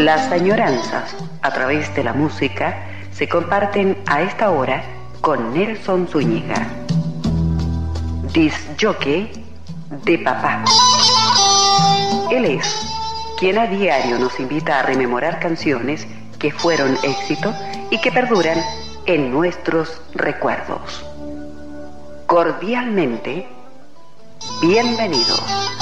Las añoranzas a través de la música se comparten a esta hora con Nelson Zúñiga, disc jockey de papá. Él es quien a diario nos invita a rememorar canciones que fueron éxito y que perduran en nuestros recuerdos. Cordialmente, bienvenidos.